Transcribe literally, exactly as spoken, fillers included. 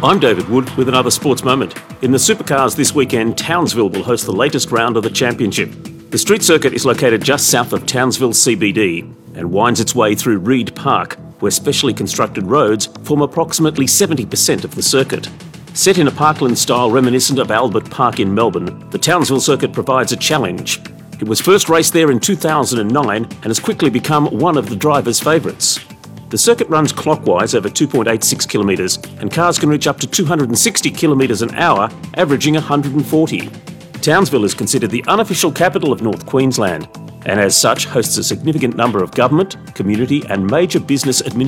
I'm David Wood with another sports moment. In the supercars this weekend, Townsville will host the latest round of the championship. The street circuit is located just south of Townsville C B D and winds its way through Reed Park, where specially constructed roads form approximately seventy percent of the circuit. Set in a parkland style reminiscent of Albert Park in Melbourne, the Townsville circuit provides a challenge. It was first raced there in two thousand nine and has quickly become one of the drivers' favourites. The circuit runs clockwise over two point eight six kilometres and cars can reach up to two hundred sixty kilometres an hour, averaging one hundred forty. Townsville is considered the unofficial capital of North Queensland and as such hosts a significant number of government, community and major business administrations.